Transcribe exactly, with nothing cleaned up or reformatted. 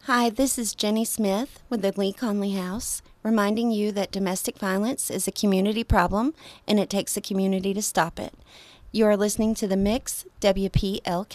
Hi, this is Jenny Smith with the Lee Conley House, reminding you that domestic violence is a community problem and it takes a community to stop it. You are listening to The Mix, W P L K.